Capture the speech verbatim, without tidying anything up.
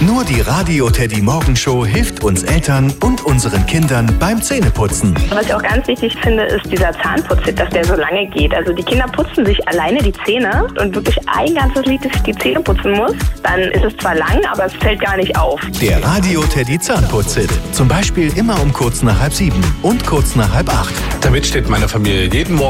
Nur die Radio Teddy Morgenshow hilft uns Eltern und unseren Kindern beim Zähneputzen. Was ich auch ganz wichtig finde, ist dieser Zahnputztipp, dass der so lange geht. Also die Kinder putzen sich alleine die Zähne und wirklich ein ganzes Lied, das die Zähne putzen muss. Dann ist es zwar lang, aber es fällt gar nicht auf. Der Radio Teddy Zahnputzhit. Zum Beispiel immer um kurz nach halb sieben und kurz nach halb acht. Damit steht meine Familie jeden Morgen